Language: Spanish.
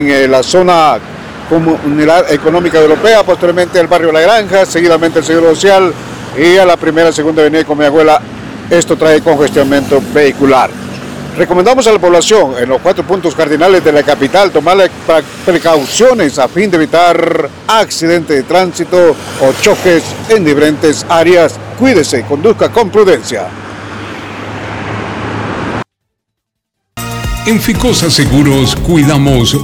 en la zona Comunidad Económica Europea, posteriormente el barrio La Granja, seguidamente el Seguro Social y a la primera, segunda avenida con mi abuela. Esto trae congestionamiento vehicular. Recomendamos a la población en los 4 puntos cardinales de la capital tomar precauciones a fin de evitar accidentes de tránsito o choques en diferentes áreas. Cuídese, conduzca con prudencia. En Ficosa Seguros cuidamos